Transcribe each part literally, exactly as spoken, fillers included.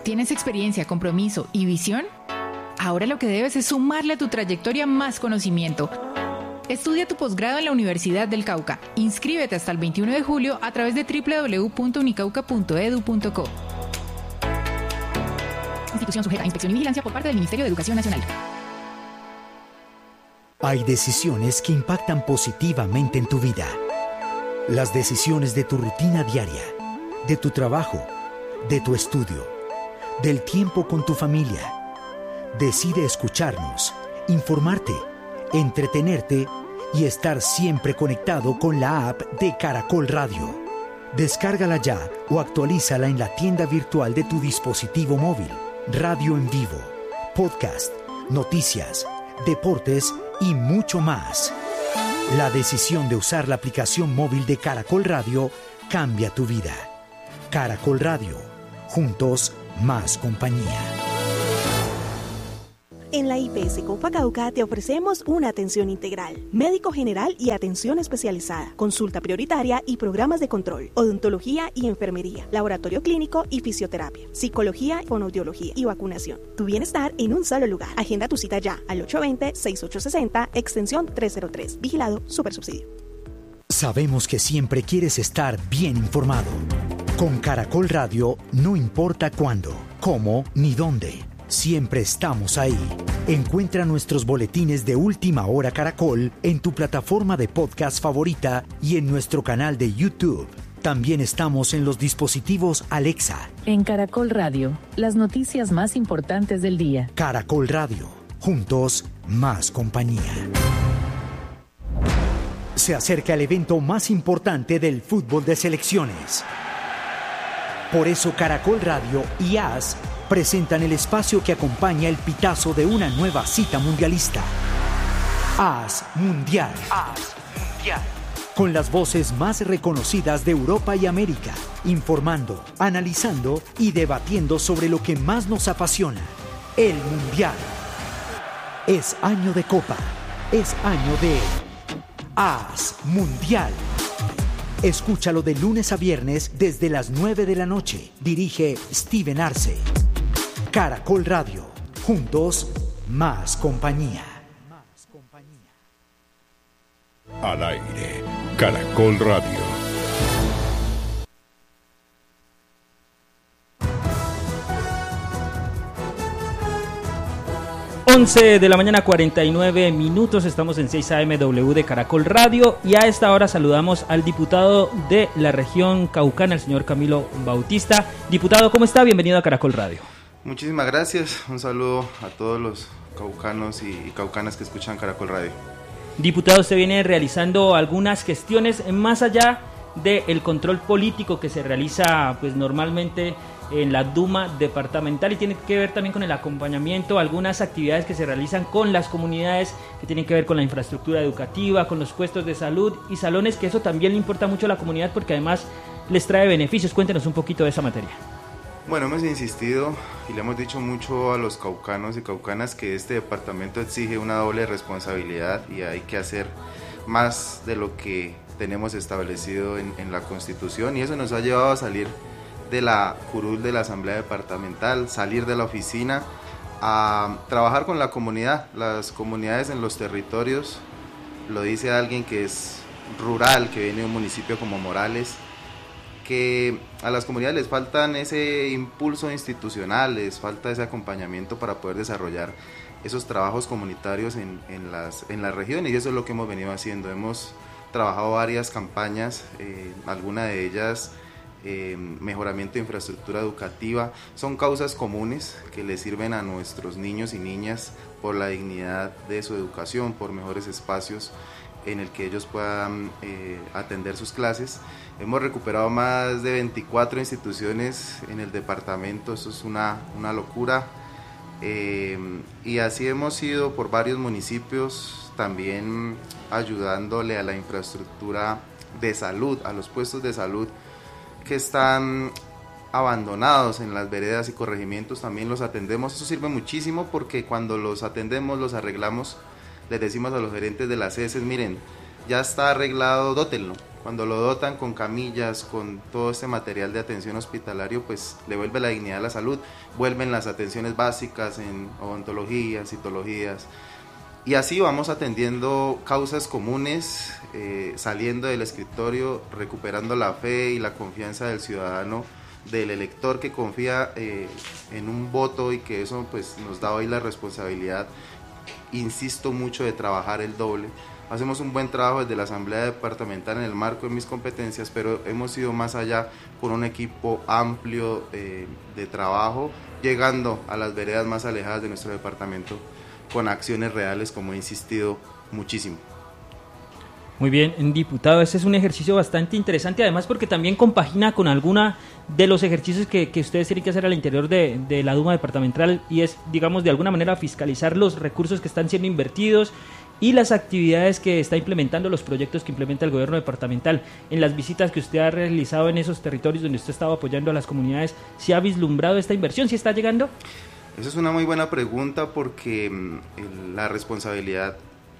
¿Tienes experiencia, compromiso y visión? Ahora lo que debes es sumarle a tu trayectoria más conocimiento. Estudia tu posgrado en la Universidad del Cauca. Inscríbete hasta el veintiuno de julio a través de doble u doble u doble u punto unicauca punto e d u punto co. Institución sujeta a inspección y vigilancia por parte del Ministerio de Educación Nacional. Hay decisiones que impactan positivamente en tu vida. Las decisiones de tu rutina diaria, de tu trabajo, de tu estudio, del tiempo con tu familia. Decide escucharnos, informarte, entretenerte y estar siempre conectado con la app de Caracol Radio. Descárgala ya o actualízala en la tienda virtual de tu dispositivo móvil. Radio en vivo, podcast, noticias, deportes y mucho más. La decisión de usar la aplicación móvil de Caracol Radio cambia tu vida. Caracol Radio, juntos más compañía. En la I P S Copa Cauca te ofrecemos una atención integral, médico general y atención especializada, consulta prioritaria y programas de control, odontología y enfermería, laboratorio clínico y fisioterapia, psicología, fonoaudiología y vacunación. Tu bienestar en un solo lugar. Agenda tu cita ya al ocho dos cero, seis ocho seis cero, extensión trescientos tres. Vigilado Supersubsidio. Sabemos que siempre quieres estar bien informado. Con Caracol Radio no importa cuándo, cómo ni dónde. Siempre estamos ahí. Encuentra nuestros boletines de Última Hora Caracol en tu plataforma de podcast favorita y en nuestro canal de YouTube. También estamos en los dispositivos Alexa. En Caracol Radio, las noticias más importantes del día. Caracol Radio, juntos, más compañía. Se acerca el evento más importante del fútbol de selecciones. Por eso Caracol Radio y A S presentan el espacio que acompaña el pitazo de una nueva cita mundialista. A S Mundial. A S Mundial. Con las voces más reconocidas de Europa y América, informando, analizando y debatiendo sobre lo que más nos apasiona, el Mundial. Es año de Copa, es año de A S Mundial. Escúchalo de lunes a viernes desde las nueve de la noche. Dirige Steven Arce. Caracol Radio. Juntos, más compañía. Al aire. Caracol Radio. once de la mañana, cuarenta y nueve minutos, estamos en seis A M W de Caracol Radio y a esta hora saludamos al diputado de la región caucana, el señor Camilo Bautista. Diputado, ¿cómo está? Bienvenido a Caracol Radio. Muchísimas gracias, un saludo a todos los caucanos y caucanas que escuchan Caracol Radio. Diputado, usted viene realizando algunas gestiones más allá del control político que se realiza pues normalmente en la Duma departamental y tiene que ver también con el acompañamiento, algunas actividades que se realizan con las comunidades que tienen que ver con la infraestructura educativa, con los puestos de salud y salones, que eso también le importa mucho a la comunidad porque además les trae beneficios. Cuéntenos un poquito de esa materia. Bueno, hemos insistido y le hemos dicho mucho a los caucanos y caucanas que este departamento exige una doble responsabilidad y hay que hacer más de lo que tenemos establecido en, en la Constitución, y eso nos ha llevado a salir de la curul de la Asamblea Departamental, salir de la oficina, a trabajar con la comunidad, las comunidades en los territorios. Lo dice alguien que es rural, que viene de un municipio como Morales, que a las comunidades les faltan ese impulso institucional, les falta ese acompañamiento para poder desarrollar esos trabajos comunitarios en, en, las, en las regiones, y eso es lo que hemos venido haciendo. Hemos trabajado varias campañas, eh, alguna de ellas eh, mejoramiento de infraestructura educativa. Son causas comunes que le sirven a nuestros niños y niñas por la dignidad de su educación, por mejores espacios en el que ellos puedan eh, atender sus clases. Hemos recuperado más de veinticuatro instituciones en el departamento, eso es una, una locura, eh, y así hemos ido por varios municipios, también ayudándole a la infraestructura de salud, a los puestos de salud que están abandonados en las veredas y corregimientos, también los atendemos. Eso sirve muchísimo porque cuando los atendemos, los arreglamos, les decimos a los gerentes de las C E S, miren, ya está arreglado, dótenlo, Cuando lo dotan con camillas, con todo este material de atención hospitalario, pues le vuelve la dignidad a la salud, vuelven las atenciones básicas en odontología, citologías, y así vamos atendiendo causas comunes, eh, saliendo del escritorio, recuperando la fe y la confianza del ciudadano, del elector que confía eh, en un voto, y que eso pues nos da hoy la responsabilidad, insisto mucho, de trabajar el doble. Hacemos un buen trabajo desde la Asamblea Departamental en el marco de mis competencias, pero hemos ido más allá con un equipo amplio eh, de trabajo, llegando a las veredas más alejadas de nuestro departamento con acciones reales, como he insistido muchísimo. Muy bien, diputado, ese es un ejercicio bastante interesante, además porque también compagina con alguna de los ejercicios que, que ustedes tienen que hacer al interior de, de la Duma Departamental, y es, digamos, de alguna manera fiscalizar los recursos que están siendo invertidos y las actividades que está implementando, los proyectos que implementa el gobierno departamental. En las visitas que usted ha realizado en esos territorios donde usted ha estado apoyando a las comunidades, ¿se ha vislumbrado esta inversión? ¿Sí está llegando? Esa es una muy buena pregunta, porque mm, la responsabilidad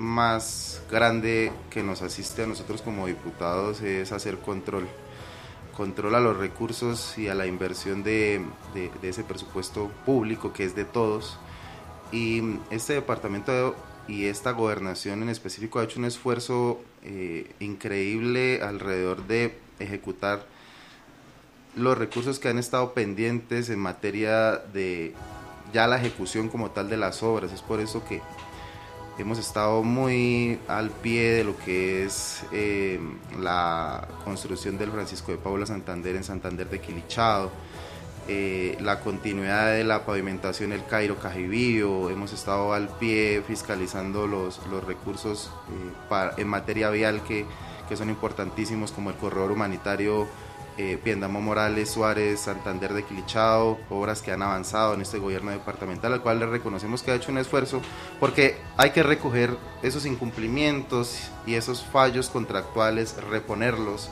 más grande que nos asiste a nosotros como diputados es hacer control, control a los recursos y a la inversión de, de, de ese presupuesto público que es de todos. Y este departamento y esta gobernación en específico ha hecho un esfuerzo eh, increíble alrededor de ejecutar los recursos que han estado pendientes en materia de ya la ejecución como tal de las obras. Es por eso que hemos estado muy al pie de lo que es eh, la construcción del Francisco de Paula Santander en Santander de Quilichao, eh, la continuidad de la pavimentación El Cairo Cajibío. Hemos estado al pie fiscalizando los, los recursos eh, para, en materia vial que, que son importantísimos, como el corredor humanitario Eh, Piendamó Morales Suárez, Santander de Quilichao, obras que han avanzado en este gobierno departamental, al cual le reconocemos que ha hecho un esfuerzo, porque hay que recoger esos incumplimientos y esos fallos contractuales, reponerlos,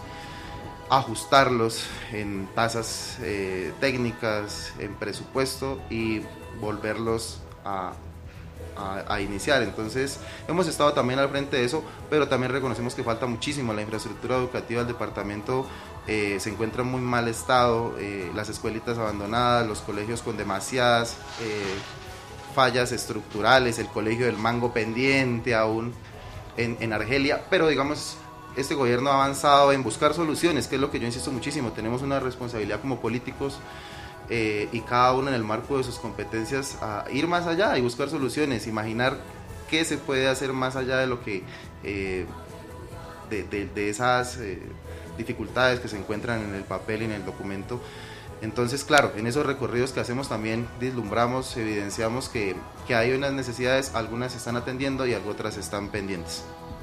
ajustarlos en tasas eh, técnicas, en presupuesto, y volverlos a A, a iniciar. Entonces hemos estado también al frente de eso, pero también reconocemos que falta muchísimo. La infraestructura educativa del departamento eh, se encuentra en muy mal estado, eh, las escuelitas abandonadas, los colegios con demasiadas eh, fallas estructurales, el colegio del Mango pendiente aún en, en Argelia, pero digamos, este gobierno ha avanzado en buscar soluciones, que es lo que yo insisto muchísimo. Tenemos una responsabilidad como políticos, Eh, y cada uno en el marco de sus competencias, a ir más allá y buscar soluciones, imaginar qué se puede hacer más allá de lo que eh, de, de, de esas eh, dificultades que se encuentran en el papel y en el documento. Entonces, claro, en esos recorridos que hacemos también vislumbramos, evidenciamos que, que hay unas necesidades, algunas se están atendiendo y otras están pendientes.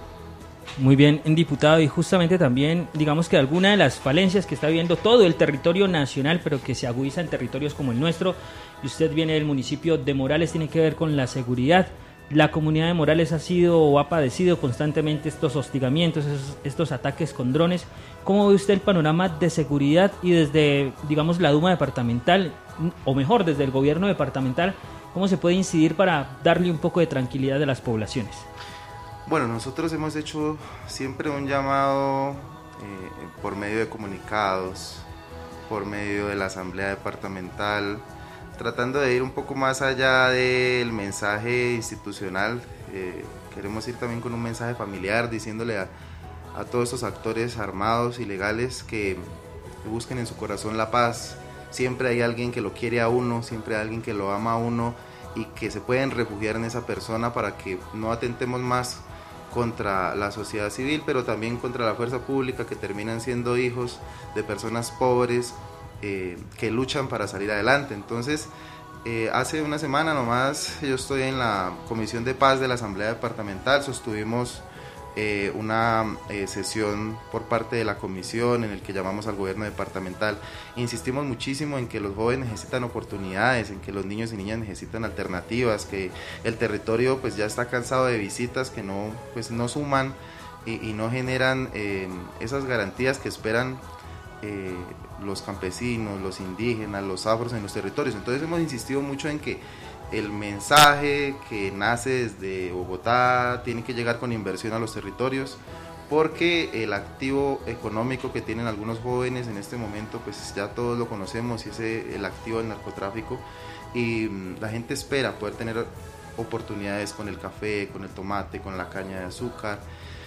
Muy bien, diputado, y justamente también, digamos que alguna de las falencias que está viendo todo el territorio nacional, pero que se agudiza en territorios como el nuestro, y usted viene del municipio de Morales, tiene que ver con la seguridad. La comunidad de Morales ha sido o ha padecido constantemente estos hostigamientos, estos, estos ataques con drones. ¿Cómo ve usted el panorama de seguridad y desde, digamos, la Duma departamental, o mejor, desde el gobierno departamental, cómo se puede incidir para darle un poco de tranquilidad a las poblaciones? Bueno, nosotros hemos hecho siempre un llamado eh, por medio de comunicados, por medio de la Asamblea Departamental, tratando de ir un poco más allá del mensaje institucional. Eh, queremos ir también con un mensaje familiar, diciéndole a, a todos estos actores armados y legales que, que busquen en su corazón la paz. Siempre hay alguien que lo quiere a uno, siempre hay alguien que lo ama a uno, y que se pueden refugiar en esa persona para que no atentemos más contra la sociedad civil, pero también contra la fuerza pública, que terminan siendo hijos de personas pobres eh, que luchan para salir adelante. Entonces, eh, hace una semana nomás yo estoy en la Comisión de Paz de la Asamblea Departamental, sostuvimos eh, una eh, sesión por parte de la comisión en el que llamamos al gobierno departamental. Insistimos muchísimo en que los jóvenes necesitan oportunidades, en que los niños y niñas necesitan alternativas, que el territorio pues ya está cansado de visitas que no, pues, no suman y, y no generan eh, esas garantías que esperan eh, los campesinos, los indígenas, los afros en los territorios. Entonces hemos insistido mucho en que el mensaje que nace desde Bogotá tiene que llegar con inversión a los territorios, porque el activo económico que tienen algunos jóvenes en este momento, pues ya todos lo conocemos, y es el activo del narcotráfico, y la gente espera poder tener oportunidades con el café, con el tomate, con la caña de azúcar,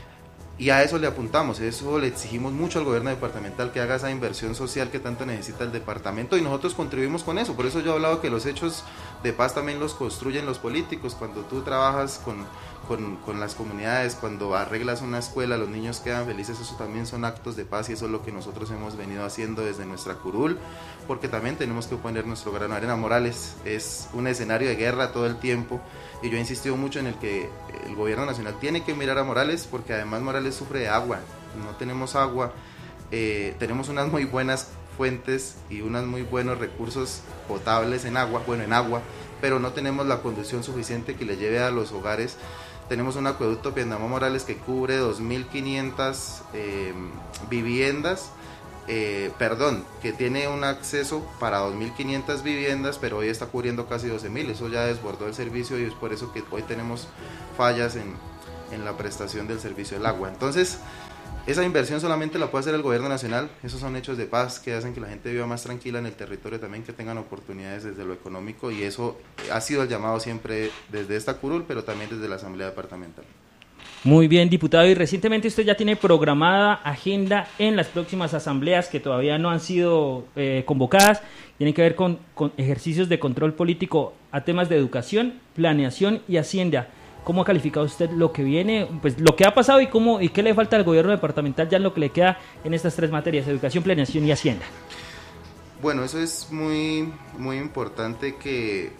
y a eso le apuntamos, eso le exigimos mucho al gobierno departamental, que haga esa inversión social que tanto necesita el departamento, y nosotros contribuimos con eso. Por eso yo he hablado que los hechos de paz también los construyen los políticos. Cuando tú trabajas con, con, con las comunidades, cuando arreglas una escuela, los niños quedan felices, eso también son actos de paz, y eso es lo que nosotros hemos venido haciendo desde nuestra curul, porque también tenemos que poner nuestro grano de arena. Morales es un escenario de guerra todo el tiempo, y yo he insistido mucho en el que el gobierno nacional tiene que mirar a Morales, porque además Morales sufre de agua, no tenemos agua, eh, tenemos unas muy buenas fuentes y unos muy buenos recursos potables en agua, bueno en agua, pero no tenemos la conducción suficiente que le lleve a los hogares. Tenemos un acueducto Piendamó Morales que cubre dos mil quinientas eh, viviendas, Eh, perdón, que tiene un acceso para dos mil quinientas viviendas, pero hoy está cubriendo casi doce mil, eso ya desbordó el servicio, y es por eso que hoy tenemos fallas en, en la prestación del servicio del agua. Entonces, esa inversión solamente la puede hacer el gobierno nacional. Esos son hechos de paz que hacen que la gente viva más tranquila en el territorio, también que tengan oportunidades desde lo económico, y eso ha sido el llamado siempre desde esta curul, pero también desde la Asamblea Departamental. Muy bien, diputado, y recientemente usted ya tiene programada agenda en las próximas asambleas que todavía no han sido eh, convocadas, tienen que ver con, con ejercicios de control político a temas de educación, planeación y hacienda. ¿Cómo ha calificado usted lo que viene, pues lo que ha pasado, y cómo y qué le falta al gobierno departamental ya en lo que le queda en estas tres materias, educación, planeación y hacienda? Bueno, eso es muy, muy importante, que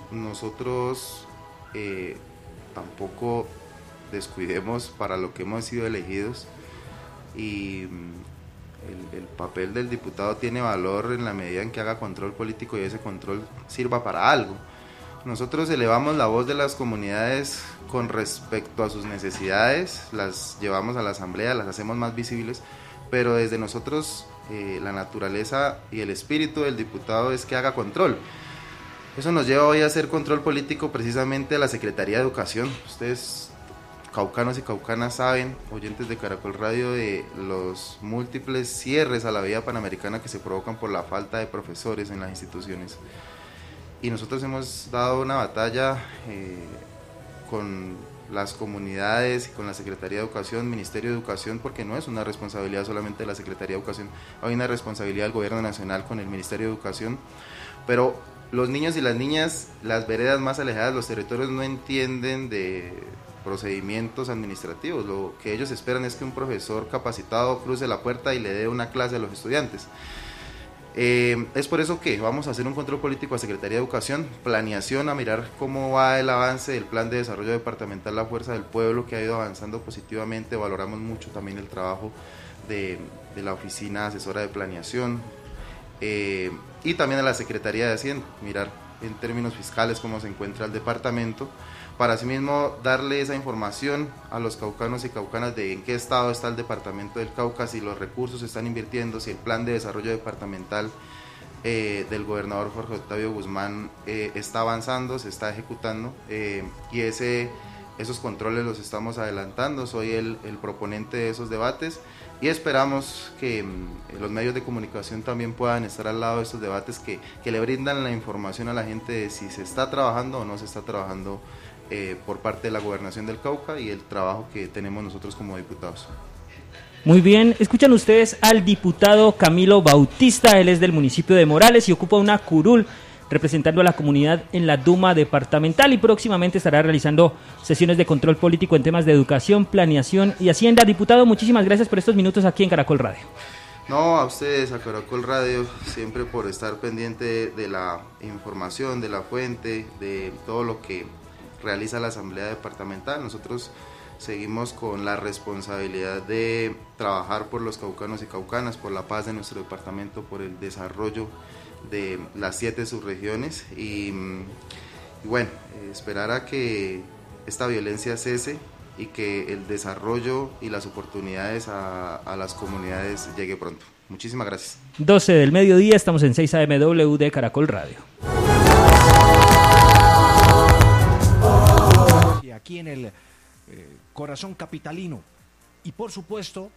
nosotros eh, tampoco descuidemos para lo que hemos sido elegidos, y el, el papel del diputado tiene valor en la medida en que haga control político y ese control sirva para algo. Nosotros elevamos la voz de las comunidades con respecto a sus necesidades, las llevamos a la asamblea, las hacemos más visibles, pero desde nosotros eh, la naturaleza y el espíritu del diputado es que haga control. Eso nos lleva hoy a hacer control político precisamente a la Secretaría de Educación. Ustedes, caucanos y caucanas, saben, oyentes de Caracol Radio, de los múltiples cierres a la vía panamericana que se provocan por la falta de profesores en las instituciones, y nosotros hemos dado una batalla eh, con las comunidades y con la Secretaría de Educación, Ministerio de Educación, porque no es una responsabilidad solamente de la Secretaría de Educación, hay una responsabilidad del Gobierno Nacional con el Ministerio de Educación, pero los niños y las niñas, las veredas más alejadas, los territorios no entienden de procedimientos administrativos. Lo que ellos esperan es que un profesor capacitado cruce la puerta y le dé una clase a los estudiantes. Eh, es por eso que vamos a hacer un control político a Secretaría de Educación, planeación, a mirar cómo va el avance del Plan de Desarrollo Departamental La Fuerza del Pueblo, que ha ido avanzando positivamente. Valoramos mucho también el trabajo de, de la Oficina Asesora de Planeación, eh, y también a la Secretaría de Hacienda, mirar en términos fiscales cómo se encuentra el departamento, para asimismo darle esa información a los caucanos y caucanas de en qué estado está el departamento del Cauca, si los recursos se están invirtiendo, si el plan de desarrollo departamental eh, del gobernador Jorge Octavio Guzmán eh, está avanzando, se está ejecutando, eh, y ese, esos controles los estamos adelantando. Soy el, el proponente de esos debates, y esperamos que mm, los medios de comunicación también puedan estar al lado de estos debates, que, que le brindan la información a la gente de si se está trabajando o no se está trabajando Eh, por parte de la Gobernación del Cauca, y el trabajo que tenemos nosotros como diputados. Muy bien, escuchan ustedes al diputado Camilo Bautista, él es del municipio de Morales y ocupa una curul representando a la comunidad en la Duma departamental, y próximamente estará realizando sesiones de control político en temas de educación, planeación y hacienda. Diputado, muchísimas gracias por estos minutos aquí en Caracol Radio. No, a ustedes, a Caracol Radio, siempre por estar pendiente de, de la información, de la fuente, de todo lo que realiza la Asamblea Departamental. Nosotros seguimos con la responsabilidad de trabajar por los caucanos y caucanas, por la paz de nuestro departamento, por el desarrollo de las siete subregiones, y, y bueno, esperar a que esta violencia cese y que el desarrollo y las oportunidades a, a las comunidades llegue pronto. Muchísimas gracias. doce del mediodía, estamos en seis A M W de Caracol Radio. Aquí en el eh, corazón capitalino, Y por supuesto,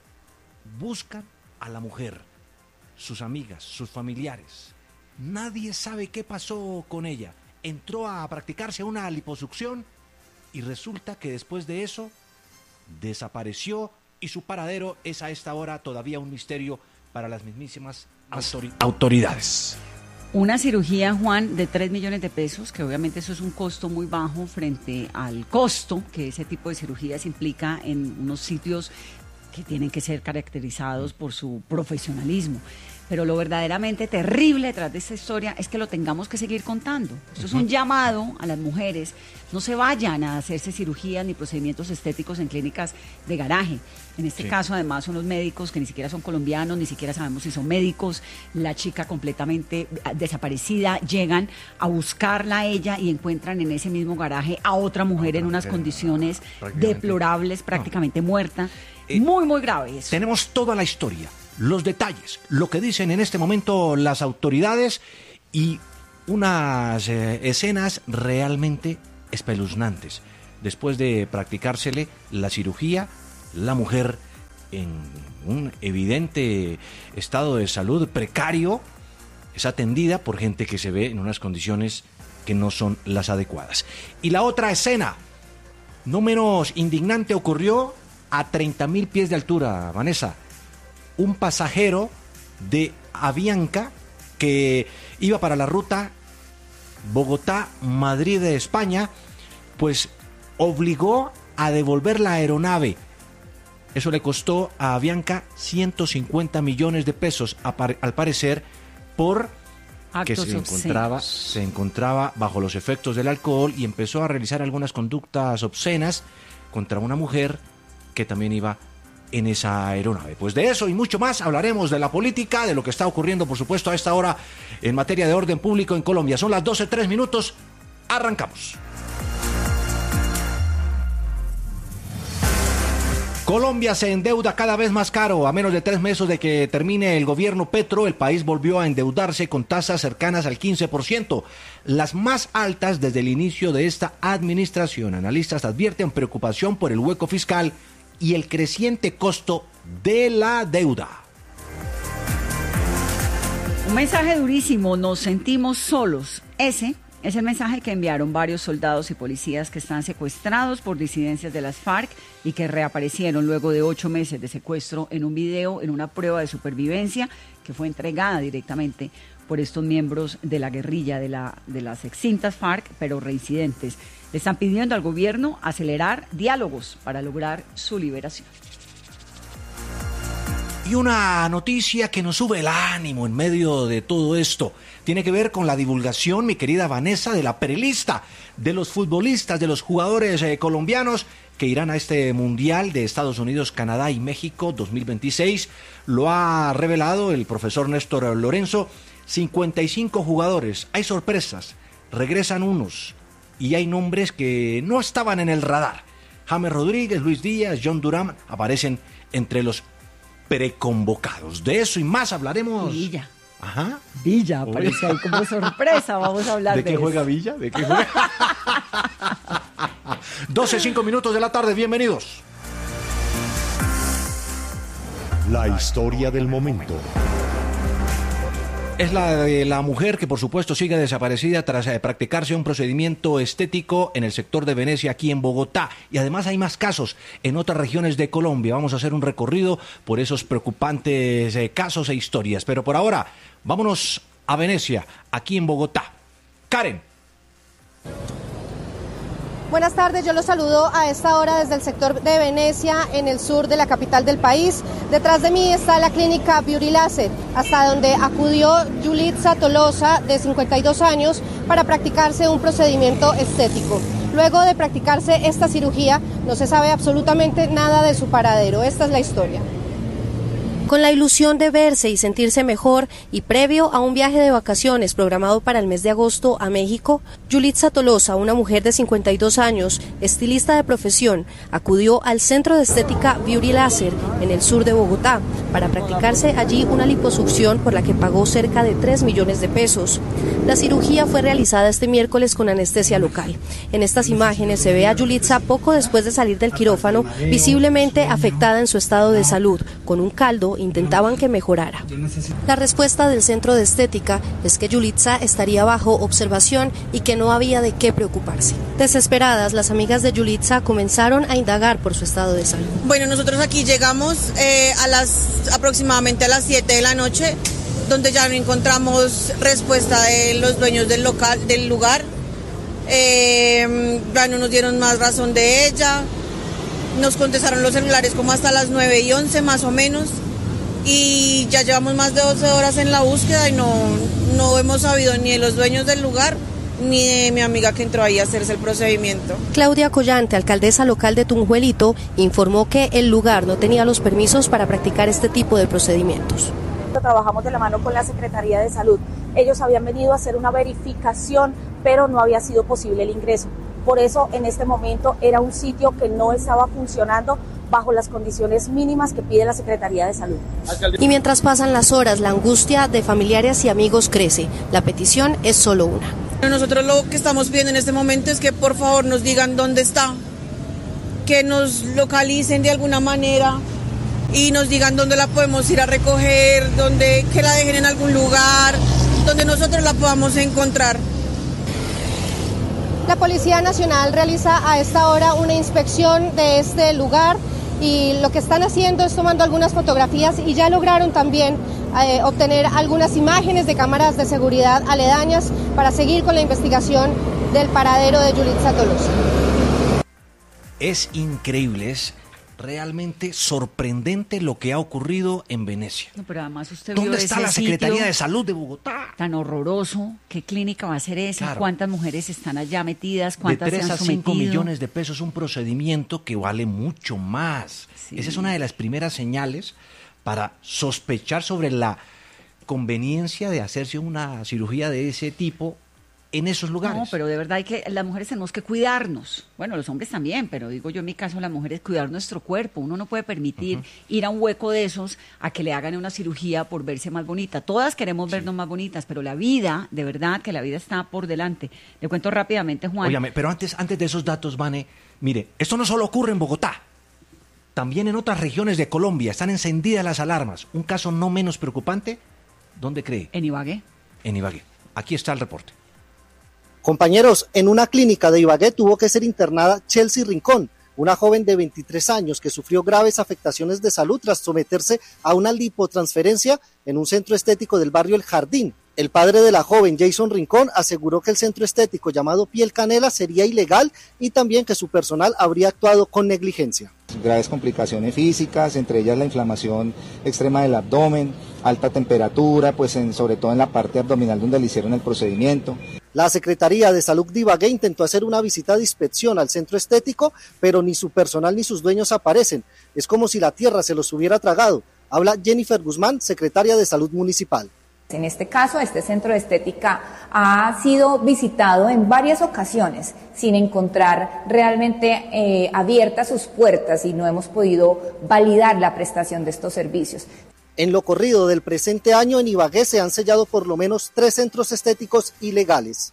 buscan a la mujer, sus amigas, sus familiares. Nadie sabe qué pasó con ella. Entró a practicarse una liposucción y resulta que después de eso desapareció y su paradero es a esta hora todavía un misterio para las mismísimas autori- autoridades. Una cirugía, Juan, de tres millones de pesos, que obviamente eso es un costo muy bajo frente al costo que ese tipo de cirugías implica en unos sitios que tienen que ser caracterizados por su profesionalismo. Pero lo verdaderamente terrible detrás de esta historia es que lo tengamos que seguir contando. Esto es un llamado a las mujeres. No se vayan a hacerse cirugías ni procedimientos estéticos en clínicas de garaje. En este sí. caso, además, son los médicos que ni siquiera son colombianos, ni siquiera sabemos si son médicos. La chica completamente desaparecida, llegan a buscarla a ella y encuentran en ese mismo garaje a otra mujer en unas condiciones deplorables, prácticamente no. muerta. Eh, muy, muy grave eso. Tenemos toda la historia, los detalles, lo que dicen en este momento las autoridades y unas eh, escenas realmente espeluznantes. Después de practicársele la cirugía, la mujer en un evidente estado de salud precario es atendida por gente que se ve en unas condiciones que no son las adecuadas. Y la otra escena, no menos indignante, ocurrió a treinta mil pies de altura, Vanessa. Un pasajero de Avianca que iba para la ruta Bogotá-Madrid de España, pues obligó a devolver la aeronave. Eso le costó a Avianca ciento cincuenta millones de pesos, al parecer, por que se encontraba, se encontraba bajo los efectos del alcohol y empezó a realizar algunas conductas obscenas contra una mujer que también iba en esa aeronave. Pues de eso y mucho más hablaremos, de la política, de lo que está ocurriendo, por supuesto, a esta hora en materia de orden público en Colombia. Son las doce tres minutos, arrancamos. Colombia se endeuda cada vez más caro. A menos de tres meses de que termine el gobierno Petro, el país volvió a endeudarse con tasas cercanas al quince por ciento, las más altas desde el inicio de esta administración. Analistas advierten preocupación por el hueco fiscal y el creciente costo de la deuda. Un mensaje durísimo, nos sentimos solos. Ese es el mensaje que enviaron varios soldados y policías que están secuestrados por disidencias de las FARC y que reaparecieron luego de ocho meses de secuestro en un video, en una prueba de supervivencia que fue entregada directamente por estos miembros de la guerrilla de, la, de las extintas FARC, pero reincidentes. Le están pidiendo al gobierno acelerar diálogos para lograr su liberación. Y una noticia que nos sube el ánimo en medio de todo esto tiene que ver con la divulgación, mi querida Vanessa, de la prelista de los futbolistas, de los jugadores eh, colombianos que irán a este Mundial de Estados Unidos, Canadá y México dos mil veintiséis. Lo ha revelado el profesor Néstor Lorenzo. cincuenta y cinco jugadores. Hay sorpresas, regresan unos y hay nombres que no estaban en el radar. James Rodríguez, Luis Díaz, John Durán aparecen entre los preconvocados. De eso y más hablaremos. Villa. Ajá. Villa, aparece ahí como sorpresa. Vamos a hablar de, ¿De qué eso. juega Villa? ¿De qué juega? doce, cinco minutos de la tarde, bienvenidos. La historia del momento. Es la de la mujer que, por supuesto, sigue desaparecida tras eh, practicarse un procedimiento estético en el sector de Venecia, aquí en Bogotá. Y además hay más casos en otras regiones de Colombia. Vamos a hacer un recorrido por esos preocupantes eh, casos e historias. Pero por ahora, vámonos a Venecia, aquí en Bogotá. Karen. Buenas tardes, yo los saludo a esta hora desde el sector de Venecia, en el sur de la capital del país. Detrás de mí está la clínica Beauty Laser, hasta donde acudió Yulitza Tolosa, de cincuenta y dos años, para practicarse un procedimiento estético. Luego de practicarse esta cirugía, no se sabe absolutamente nada de su paradero. Esta es la historia. Con la ilusión de verse y sentirse mejor y previo a un viaje de vacaciones programado para el mes de agosto a México, Yulitza Tolosa, una mujer de cincuenta y dos años, estilista de profesión, acudió al Centro de Estética Beauty Laser en el sur de Bogotá para practicarse allí una liposucción por la que pagó cerca de tres millones de pesos. La cirugía fue realizada este miércoles con anestesia local. En estas imágenes se ve a Yulitza poco después de salir del quirófano, visiblemente afectada en su estado de salud. Con un caldo intentaban que mejorara. La respuesta del Centro de Estética es que Yulitza estaría bajo observación y que no había de qué preocuparse. Desesperadas, las amigas de Yulitza comenzaron a indagar por su estado de salud. Bueno, nosotros aquí llegamos eh, a las aproximadamente a las siete de la noche, donde ya no encontramos respuesta de los dueños del local, del lugar. Eh, ya no nos dieron más razón de ella. Nos contestaron los celulares como hasta las nueve y once más o menos, y ya llevamos más de doce horas en la búsqueda y no, no hemos sabido ni de los dueños del lugar ni de mi amiga que entró ahí a hacerse el procedimiento. Claudia Collante, alcaldesa local de Tunjuelito, informó que el lugar no tenía los permisos para practicar este tipo de procedimientos. Trabajamos de la mano con la Secretaría de Salud. Ellos habían venido a hacer una verificación, pero no había sido posible el ingreso. Por eso, en este momento, era un sitio que no estaba funcionando bajo las condiciones mínimas que pide la Secretaría de Salud. Y mientras pasan las horas, la angustia de familiares y amigos crece. La petición es solo una. Nosotros lo que estamos pidiendo en este momento es que por favor nos digan dónde está, que nos localicen de alguna manera y nos digan dónde la podemos ir a recoger, dónde, que la dejen en algún lugar, donde nosotros la podamos encontrar. La Policía Nacional realiza a esta hora una inspección de este lugar y lo que están haciendo es tomando algunas fotografías y ya lograron también eh, obtener algunas imágenes de cámaras de seguridad aledañas para seguir con la investigación del paradero de Yulitza Tolosa. Es increíble, es realmente sorprendente lo que ha ocurrido en Venecia. No, pero además usted ¿Dónde vio está ese la Secretaría sitio de Salud de Bogotá? Tan horroroso. ¿Qué clínica va a ser esa? Claro. ¿Cuántas mujeres están allá metidas? De ¿Cuántas tres se a han cinco sometido? millones de pesos, un procedimiento que vale mucho más. Sí. Esa es una de las primeras señales para sospechar sobre la conveniencia de hacerse una cirugía de ese tipo en esos lugares. No, pero de verdad hay que, las mujeres tenemos que cuidarnos. Bueno, los hombres también, pero digo yo en mi caso, las mujeres cuidar nuestro cuerpo. Uno no puede permitir uh-huh. ir a un hueco de esos a que le hagan una cirugía por verse más bonita. Todas queremos sí. vernos más bonitas, pero la vida, de verdad que la vida está por delante. Le cuento rápidamente, Juan. Óyame, pero antes, antes de esos datos, Vane, mire, esto no solo ocurre en Bogotá. También en otras regiones de Colombia están encendidas las alarmas. Un caso no menos preocupante, ¿dónde cree? En Ibagué. En Ibagué. Aquí está el reporte. Compañeros, en una clínica de Ibagué tuvo que ser internada Chelsea Rincón, una joven de veintitrés años que sufrió graves afectaciones de salud tras someterse a una lipotransferencia en un centro estético del barrio El Jardín. El padre de la joven, Jason Rincón, aseguró que el centro estético llamado Piel Canela sería ilegal y también que su personal habría actuado con negligencia. Graves complicaciones físicas, entre ellas la inflamación extrema del abdomen, alta temperatura, pues en, sobre todo en la parte abdominal donde le hicieron el procedimiento. La Secretaría de Salud de Ibagué intentó hacer una visita de inspección al centro estético, pero ni su personal ni sus dueños aparecen. Es como si la tierra se los hubiera tragado. Habla Jennifer Guzmán, secretaria de Salud Municipal. En este caso, este centro de estética ha sido visitado en varias ocasiones sin encontrar realmente eh, abiertas sus puertas y no hemos podido validar la prestación de estos servicios. En lo corrido del presente año en Ibagué se han sellado por lo menos tres centros estéticos ilegales.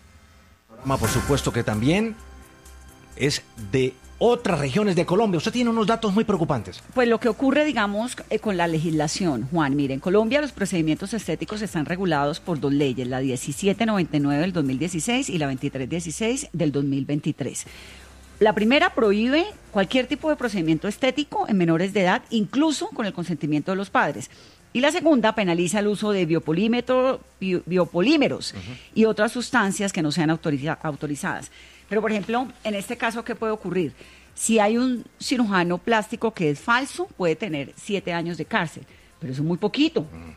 Por supuesto que también es de otras regiones de Colombia. Usted tiene unos datos muy preocupantes. Pues lo que ocurre, digamos, eh, con la legislación, Juan, mire, en Colombia los procedimientos estéticos están regulados por dos leyes, la diecisiete noventa y nueve del dos mil dieciséis y la veintitrés dieciséis del dos mil veintitrés. La primera prohíbe cualquier tipo de procedimiento estético en menores de edad, incluso con el consentimiento de los padres. Y la segunda penaliza el uso de biopolímetro, bi, biopolímeros uh-huh. y otras sustancias que no sean autoriza, autorizadas. Pero, por ejemplo, en este caso, ¿qué puede ocurrir? Si hay un cirujano plástico que es falso, puede tener siete años de cárcel, pero eso es muy poquito.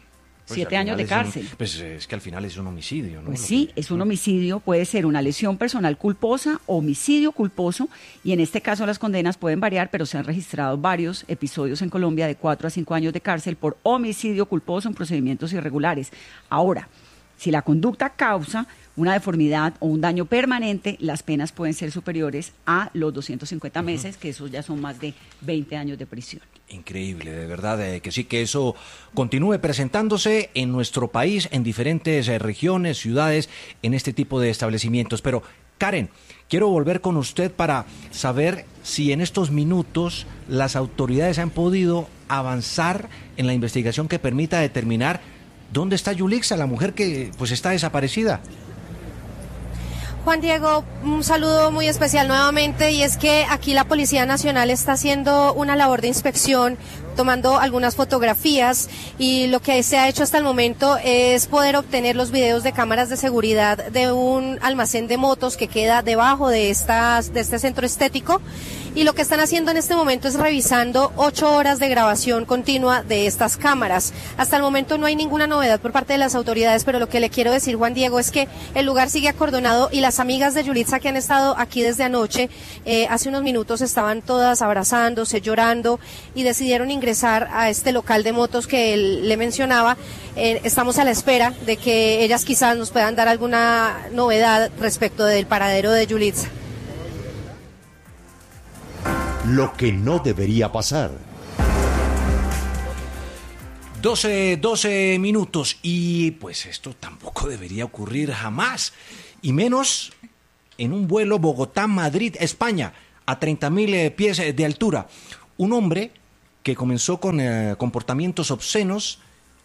Pues Siete años de cárcel. Un, pues es que al final es un homicidio, ¿no? Pues Lo sí, que... es un homicidio, puede ser una lesión personal culposa o homicidio culposo, y en este caso las condenas pueden variar, pero se han registrado varios episodios en Colombia de cuatro a cinco años de cárcel por homicidio culposo en procedimientos irregulares. Ahora, si la conducta causa una deformidad o un daño permanente, las penas pueden ser superiores a los doscientos cincuenta meses, uh-huh. que esos ya son más de veinte años de prisión. Increíble, de verdad, eh, que sí, que eso continúe presentándose en nuestro país, en diferentes eh, regiones, ciudades, en este tipo de establecimientos. Pero, Karen, quiero volver con usted para saber si en estos minutos las autoridades han podido avanzar en la investigación que permita determinar dónde está Yulixa, la mujer que pues está desaparecida. Juan Diego, un saludo muy especial nuevamente, y es que aquí la Policía Nacional está haciendo una labor de inspección, tomando algunas fotografías, y lo que se ha hecho hasta el momento es poder obtener los videos de cámaras de seguridad de un almacén de motos que queda debajo de, estas, de este centro estético, y lo que están haciendo en este momento es revisando ocho horas de grabación continua de estas cámaras. Hasta el momento no hay ninguna novedad por parte de las autoridades, pero lo que le quiero decir, Juan Diego, es que el lugar sigue acordonado, y las amigas de Yulitza que han estado aquí desde anoche, eh, hace unos minutos estaban todas abrazándose, llorando, y decidieron ingresar a este local de motos que él le mencionaba. Eh, estamos a la espera de que ellas quizás nos puedan dar alguna novedad respecto del paradero de Yulitza. Lo que no debería pasar. doce, doce minutos, y pues esto tampoco debería ocurrir jamás, y menos en un vuelo Bogotá-Madrid, España, a treinta mil eh, pies de altura. Un hombre que comenzó con eh, comportamientos obscenos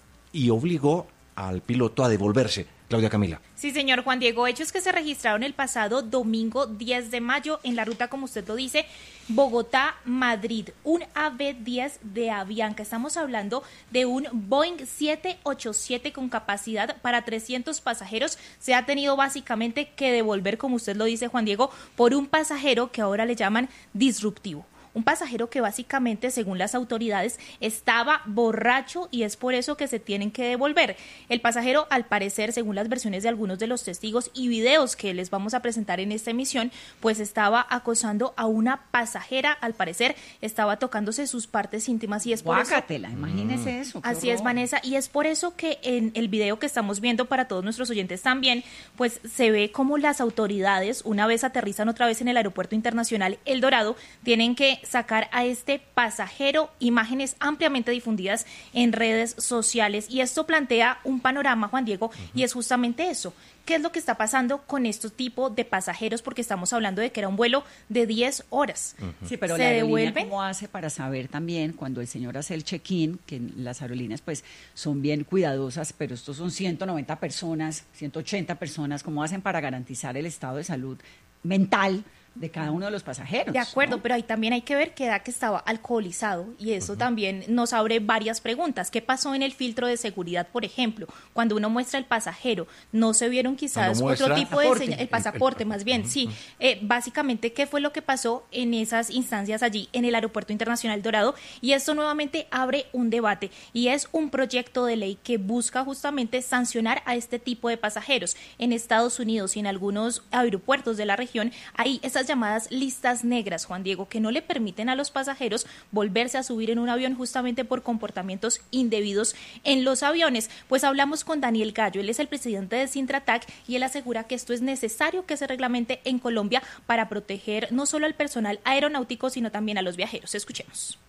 y obligó al piloto a devolverse. Claudia Camila. Sí, señor Juan Diego, hechos que se registraron el pasado domingo diez de mayo en la ruta, como usted lo dice, Bogotá-Madrid, un A V diez de Avianca. Estamos hablando de un Boeing siete ochenta y siete con capacidad para trescientos pasajeros. Se ha tenido básicamente que devolver, como usted lo dice, Juan Diego, por un pasajero que ahora le llaman disruptivo. Un pasajero que básicamente, según las autoridades, estaba borracho, y es por eso que se tienen que devolver. El pasajero, al parecer, según las versiones de algunos de los testigos y videos que les vamos a presentar en esta emisión, pues estaba acosando a una pasajera, al parecer estaba tocándose sus partes íntimas, y es por Guácatela, eso... imagínese eso. Así es, Vanessa, y es por eso que en el video que estamos viendo, para todos nuestros oyentes también, pues se ve como las autoridades, una vez aterrizan otra vez en el Aeropuerto Internacional El Dorado, tienen que sacar a este pasajero, imágenes ampliamente difundidas en redes sociales, y esto plantea un panorama, Juan Diego, uh-huh. y es justamente eso. ¿Qué es lo que está pasando con estos tipos de pasajeros? Porque estamos hablando de que era un vuelo de diez horas. Uh-huh. Sí, pero ¿Se la aerolínea devuelven? ¿Cómo hace para saber también cuando el señor hace el check-in? Que las aerolíneas pues son bien cuidadosas, pero estos son ciento noventa personas, ciento ochenta personas. ¿Cómo hacen para garantizar el estado de salud mental de cada uno de los pasajeros? De acuerdo, ¿no? pero ahí también hay que ver que era que estaba alcoholizado, y eso uh-huh. también nos abre varias preguntas. ¿Qué pasó en el filtro de seguridad, por ejemplo? Cuando uno muestra el pasajero, ¿no se vieron quizás otro tipo de señal? El pasaporte, más bien, uh-huh. sí. Eh, básicamente, ¿qué fue lo que pasó en esas instancias allí en el Aeropuerto Internacional Dorado? Y esto nuevamente abre un debate, y es un proyecto de ley que busca justamente sancionar a este tipo de pasajeros. En Estados Unidos y en algunos aeropuertos de la región hay esas llamadas listas negras, Juan Diego, que no le permiten a los pasajeros volverse a subir en un avión justamente por comportamientos indebidos en los aviones. Pues hablamos con Daniel Gallo, él es el presidente de Sintratac, y él asegura que esto es necesario que se reglamente en Colombia para proteger no solo al personal aeronáutico, sino también a los viajeros. Escuchemos.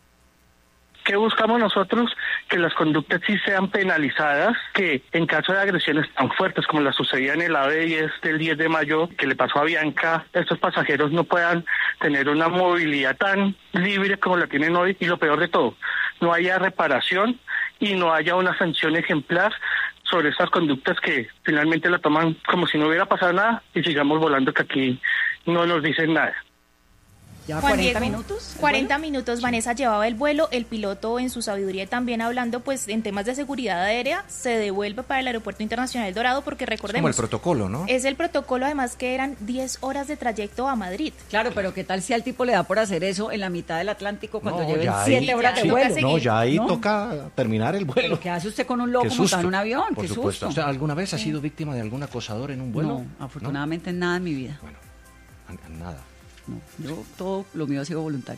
¿Qué buscamos nosotros? Que las conductas sí sean penalizadas, que en caso de agresiones tan fuertes como la sucedía en el A V diez del diez de mayo, que le pasó a Bianca, estos pasajeros no puedan tener una movilidad tan libre como la tienen hoy, y lo peor de todo, no haya reparación y no haya una sanción ejemplar sobre estas conductas que finalmente la toman como si no hubiera pasado nada, y sigamos volando, que aquí no nos dicen nada. ¿Lleva Juan cuarenta Diego, minutos? cuarenta minutos, Vanessa llevaba el vuelo, el piloto en su sabiduría también hablando pues en temas de seguridad aérea, se devuelve para el Aeropuerto Internacional El Dorado porque recordemos... Es como el protocolo, ¿no? Es el protocolo, además que eran diez horas de trayecto a Madrid. Claro, pero ¿qué tal si al tipo le da por hacer eso en la mitad del Atlántico cuando No, lleven ya siete ahí- horas de sí, vuelo? No, ya ahí ¿No? toca terminar el vuelo. ¿Pero qué hace usted con un loco Qué montado susto. en un avión? Por Qué supuesto. susto. O sea, ¿alguna vez ha sido víctima de algún acosador en un vuelo? No, afortunadamente nada en mi vida. Nada. No, yo todo lo mío ha sido voluntario.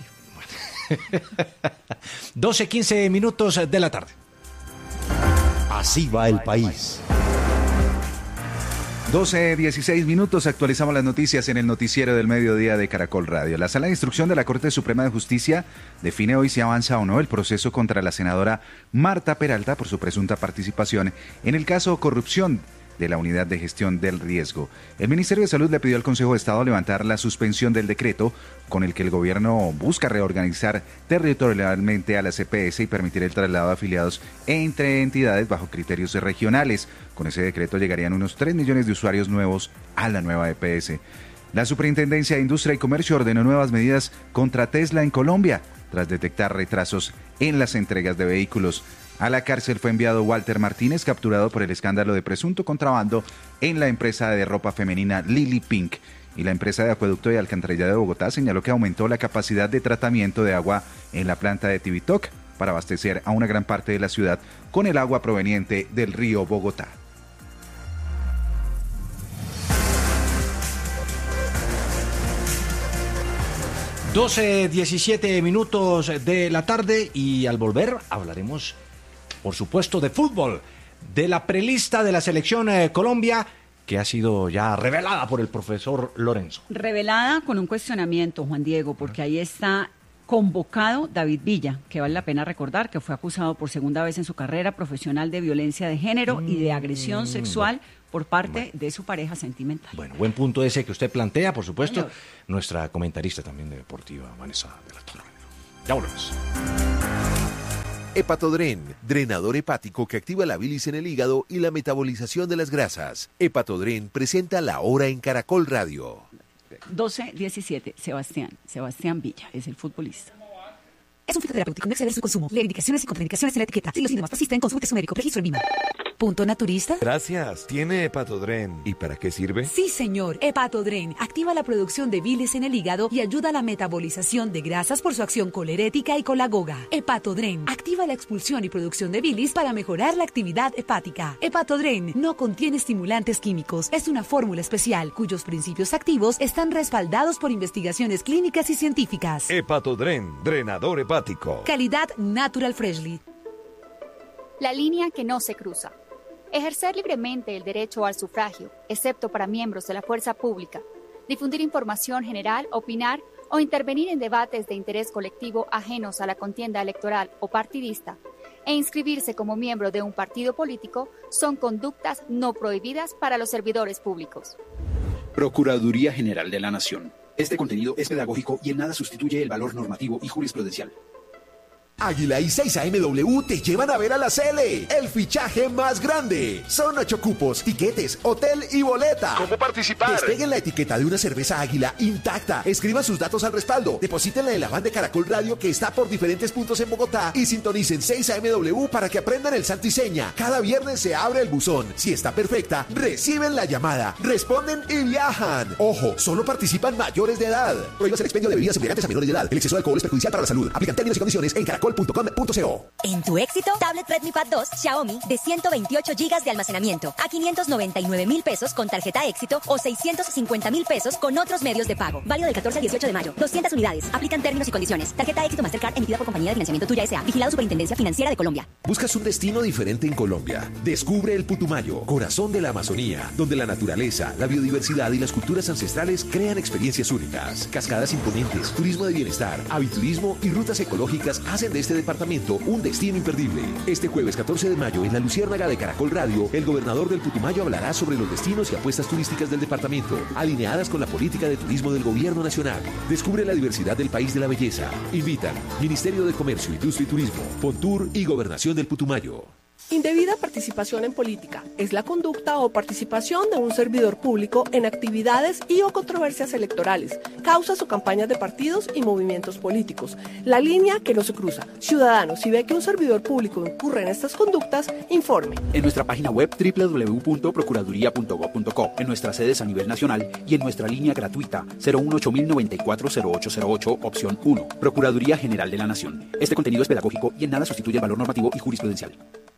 doce, quince minutos de la tarde. Así va el país. doce, dieciséis minutos, actualizamos las noticias en el noticiero del mediodía de Caracol Radio. La Sala de Instrucción de la Corte Suprema de Justicia define hoy si avanza o no el proceso contra la senadora Marta Peralta por su presunta participación en el caso corrupción de la Unidad de Gestión del Riesgo. El Ministerio de Salud le pidió al Consejo de Estado levantar la suspensión del decreto con el que el gobierno busca reorganizar territorialmente a la C P S y permitir el traslado de afiliados entre entidades bajo criterios regionales. Con ese decreto llegarían unos tres millones de usuarios nuevos a la nueva E P S. La Superintendencia de Industria y Comercio ordenó nuevas medidas contra Tesla en Colombia tras detectar retrasos en las entregas de vehículos. A la cárcel fue enviado Walter Martínez, capturado por el escándalo de presunto contrabando en la empresa de ropa femenina Lily Pink. Y la empresa de acueducto y alcantarillado de Bogotá señaló que aumentó la capacidad de tratamiento de agua en la planta de Tibitoc para abastecer a una gran parte de la ciudad con el agua proveniente del río Bogotá. doce, diecisiete minutos de la tarde y al volver hablaremos, por supuesto, de fútbol, de la prelista de la selección eh, Colombia que ha sido ya revelada por el profesor Lorenzo. Revelada con un cuestionamiento, Juan Diego, porque ahí está convocado David Villa, que vale la pena recordar que fue acusado por segunda vez en su carrera profesional de violencia de género y de agresión sexual por parte de su pareja sentimental. Bueno, buen punto ese que usted plantea, por supuesto. Señor. Nuestra comentarista también de deportiva, Vanessa de la Torre. Ya volvemos. Hepatodren, drenador hepático que activa la bilis en el hígado y la metabolización de las grasas. Hepatodren presenta La Hora en Caracol Radio. doce diecisiete, Sebastián, Sebastián Villa, es el futbolista. Es un fitoterapéutico, no exceder su consumo. Lee indicaciones y contraindicaciones en la etiqueta. Si los síntomas persisten, consulte a su médico. Registro en Vima. ¿Punto naturista? Gracias. ¿Tiene Hepatodren? ¿Y para qué sirve? Sí, señor. Hepatodren activa la producción de bilis en el hígado y ayuda a la metabolización de grasas por su acción colerética y colagoga. Hepatodren activa la expulsión y producción de bilis para mejorar la actividad hepática. Hepatodren no contiene estimulantes químicos. Es una fórmula especial cuyos principios activos están respaldados por investigaciones clínicas y científicas. Hepatodren, drenador hepático. Calidad Natural Freshly. La línea que no se cruza. Ejercer libremente el derecho al sufragio, excepto para miembros de la fuerza pública. Difundir información general, opinar o intervenir en debates de interés colectivo ajenos a la contienda electoral o partidista e inscribirse como miembro de un partido político son conductas no prohibidas para los servidores públicos. Procuraduría General de la Nación. Este contenido es pedagógico y en nada sustituye el valor normativo y jurisprudencial. Águila y seis A M W te llevan a ver a la Cele, el fichaje más grande. Son ocho cupos, tiquetes, hotel y boleta. ¿Cómo participar? Despeguen la etiqueta de una cerveza Águila intacta. Escriban sus datos al respaldo. Deposítenla en la van de Caracol Radio que está por diferentes puntos en Bogotá y sintonicen seis A M W para que aprendan el santo y seña. Cada viernes se abre el buzón. Si está perfecta, reciben la llamada, responden y viajan. Ojo, solo participan mayores de edad. Prohíbas el expendio de bebidas embriagantes a menores de edad. El exceso de alcohol es perjudicial para la salud. Aplican términos y condiciones en caracol punto com punto co. En tu éxito, tablet Redmi Pad dos Xiaomi de ciento veintiocho gigas de almacenamiento a quinientos noventa y nueve mil pesos con tarjeta éxito o seiscientos cincuenta mil pesos con otros medios de pago. Válido del catorce al dieciocho de mayo. doscientas unidades. Aplican términos y condiciones. Tarjeta éxito Mastercard emitida por Compañía de Financiamiento Tuya S A. Vigilado Superintendencia Financiera de Colombia. ¿Buscas un destino diferente en Colombia? Descubre el Putumayo, corazón de la Amazonía, donde la naturaleza, la biodiversidad y las culturas ancestrales crean experiencias únicas. Cascadas imponentes, turismo de bienestar, aviturismo y rutas ecológicas hacen de este departamento un destino imperdible. Este jueves catorce de mayo en la Luciérnaga de Caracol Radio, el gobernador del Putumayo hablará sobre los destinos y apuestas turísticas del departamento, alineadas con la política de turismo del gobierno nacional. Descubre la diversidad del país de la belleza. Invitan Ministerio de Comercio, Industria y Turismo, Fontur y Gobernación del Putumayo. Indebida participación en política es la conducta o participación de un servidor público en actividades y o controversias electorales, causas o campañas de partidos y movimientos políticos. La línea que no se cruza. Ciudadano, si ve que un servidor público incurre en estas conductas, informe. En nuestra página web doble u doble u doble u punto procuraduría punto gob punto co, en nuestras sedes a nivel nacional y en nuestra línea gratuita cero uno ocho mil noventa y cuatro cero ocho cero ocho, opción uno. Procuraduría General de la Nación. Este contenido es pedagógico y en nada sustituye el valor normativo y jurisprudencial.